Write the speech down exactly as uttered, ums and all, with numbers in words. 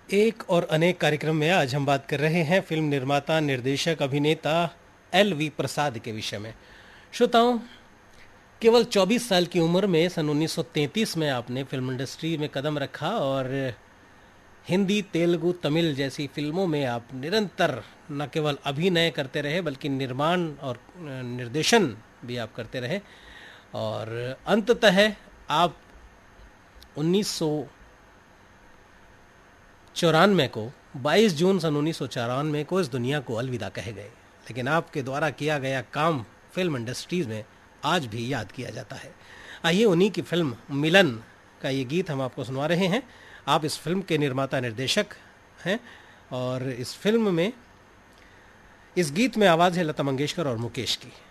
एक और अनेक कार्यक्रम में आज हम बात कर रहे हैं फिल्म निर्माता, निर्देशक, अभिनेता एल वी प्रसाद के विषय में। श्रोताओं, केवल चौबीस साल की उम्र में सन उन्नीस सौ तैंतीस में आपने फिल्म इंडस्ट्री में कदम रखा और हिंदी, तेलुगु, तमिल जैसी फिल्मों में आप निरंतर न केवल अभिनय करते रहे बल्कि निर्माण और निर्देशन भी आप करते रहे और अंततः आप उन्नीस सौ चौरानवे को बाईस जून सन उन्नीस सौ चौरानवे को इस दुनिया को अलविदा कहे गए। लेकिन आपके द्वारा किया गया काम फिल्म इंडस्ट्रीज में आज भी याद किया जाता है। आइए उन्हीं की फिल्म मिलन का ये गीत हम आपको सुनवा रहे हैं। आप इस फिल्म के निर्माता निर्देशक हैं और इस फिल्म में इस गीत में आवाज़ है लता मंगेशकर और मुकेश की।